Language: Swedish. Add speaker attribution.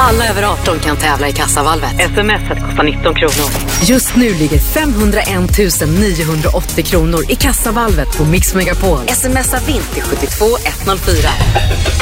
Speaker 1: Alla över 18 kan tävla i Kassavalvet. SMS-et kostar 19 kronor.
Speaker 2: Just nu ligger 501 980 kronor i Kassavalvet på Mix Megapol.
Speaker 1: Smsa vinter 72 104.